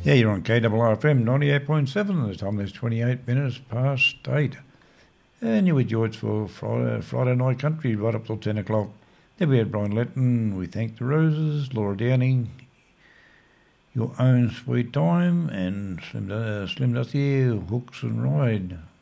Yeah, you're on KRRFM 98.7. The time is 28 minutes past 8. And you're with George for Friday Night Country right up till 10 o'clock. Then we had Brian Letton, We Thank the Roses, Laura Downing, Your Own Sweet Time, and Slim Dusty, Hooks and Ride.